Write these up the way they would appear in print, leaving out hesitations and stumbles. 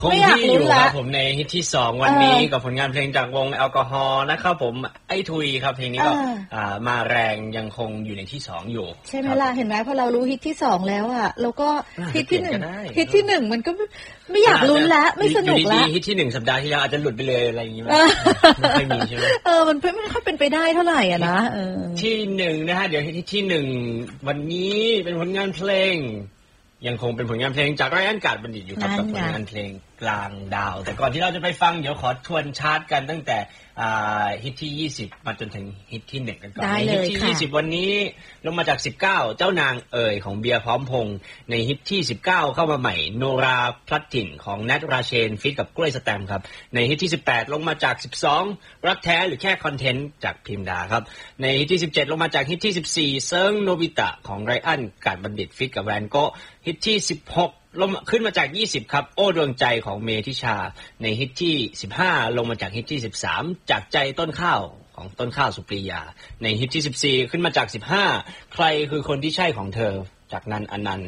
คงที่อยู่ครับผมในฮิตที่2วันนี้กับผลงานเพลงจากวงแอลกอฮอล์นะครับผมไอ้ทุยครับเพลงนี้ก็มาแรงยังคงอยู่ในที่2อยู่ใช่ไหมล่ะเห็นไหมพอเรารู้ฮิตที่2แล้วอ่ะเราก็ฮิตที่1ฮิตที่1มันก็ไม่อยากลุ้นแล้วไม่สนุกแล้วฮิตที่1สัปดาห์ที่แล้วอาจจะหลุดไปเลยอะไรอย่างงี้ไม่มีใช่ไหมมันไม่ค่อยเป็นไปได้เท่าไหร่อ่ะนะที่1นะฮะเดี๋ยวฮิตที่1วันนี้เป็นผลงานเพลงยังคงเป็นผลงานเพลงจากไรอันการ์ดบัณฑิตอยู่ครับกับผลงานเพลงกลางดาวแต่ก่อนที่เราจะไปฟังเดี๋ยวขอทวนชาร์ตกันตั้งแต่ฮิตที่20มาจนถึงฮิตที่1กันก่อนในฮิตที่20วันนี้ลงมาจาก19เจ้านางเอ๋ยของเบียร์พร้อมพงษ์ในฮิตที่19เข้ามาใหม่โนราพลัดถิ่นของแนทราเชนฟีทกับกล้วยสแตมครับในฮิตที่18ลงมาจาก12รักแท้หรือแค่คอนเทนต์จากพิมดาครับในฮิตที่17ลงมาจากฮิตที่14เซิงโนบิตะของไรอันการ์ดบัณฑิตฟีทกับแวนโกฮิตที่16ลงขึ้นมาจาก20ครับโอ้ดวงใจของเมธิชาในฮิตที่15ลงมาจากฮิตที่13จากใจต้นข้าวของต้นข้าวสุปรียาในฮิตที่14ขึ้นมาจาก15ใครคือคนที่ใช่ของเธอจากนันอนันต์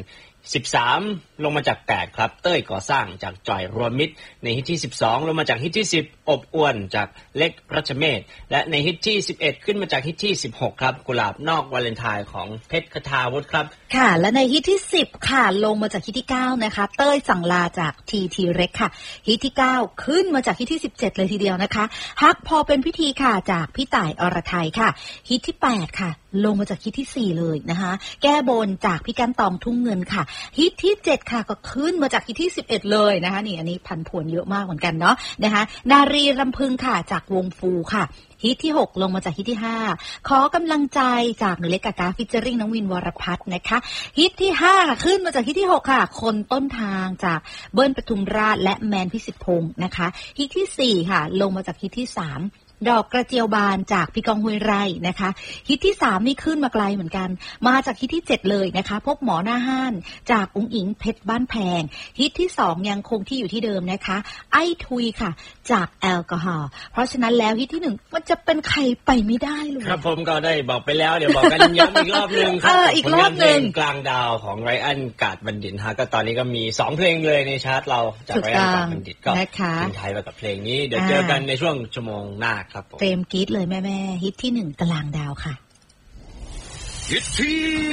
13ลงมาจาก8ครับเต้ยก่อสร้างจากจอยรวมมิตรในฮิตที่12ลงมาจากฮิตที่10อบอวนจากเล็กรัชเมธและในฮิตที่11ขึ้นมาจากฮิตที่16ครับกุหลาบนอกวาเลนไทน์ของเพชรคทาวุฒิครับค่ะและในฮิตที่10ค่ะลงมาจากฮิตที่9นะคะเต้ยสั่งลาจากทีเร็กค่ะฮิตที่9ขึ้นมาจากฮิตที่17เลยทีเดียวนะคะฮักพอเป็นพิธีค่ะจากพี่ต่ายอรไทยค่ะฮิตที่8ค่ะลงมาจากฮิตที่4เลยนะคะแก้บนจากพี่กันตองทุ่งเงินค่ะฮิตที่7ค่ะก็ขึ้นมาจากฮิตที่11เลยนะคะนี่อันนี้พันผวนเยอะมากเหมือนกันเนาะนะคะนารีรำพึงค่ะจากวงฟูค่ะฮิตที่6ลงมาจากฮิตที่5ขอกำลังใจจากหนูเล็กกากาฟิชเจอริ่งน้องวินวรพัฒน์นะคะฮิตที่5ค่ะขึ้นมาจากฮิตที่6ค่ะคนต้นทางจากเบิ้ลปทุมราชและแมนพิสิทธิ์พงศ์นะคะฮิตที่4ค่ะลงมาจากฮิตที่3ดอกกระเจียวบานจากพี่กองห้วยไร่นะคะฮิตที่3นี่ขึ้นมาไกลเหมือนกันมาจากฮิตที่7เลยนะคะพบหมอหน้าห้านจากอุ๋งอิงเพชรบ้านแพงฮิตที่2ยังคงที่อยู่ที่เดิมนะคะไอ้ทุยค่ะจากแอลกอฮอล์เพราะฉะนั้นแล้วฮิตที่1มันจะเป็นใครไปไม่ได้เลยครับผมก็ได้บอกไปแล้วเดี๋ยวบอกกันย้ำอีกรอบนึงครับอีกรอบนึงกลางดาวของไรอันการ์ดบัณฑิตฮะก็ตอนนี้ก็มี2เพลงเลยในชาร์ตเราจากไรอันการ์ดบัณฑิตก็ทิ้งท้ายไว้กับเพลงนี้เดี๋ยวเจอกันในช่วงชั่วโมงหน้าครับผมเฟรมกรี๊ดเลยแม่ฮิตที่1กลางดาวค่ะฮิตที่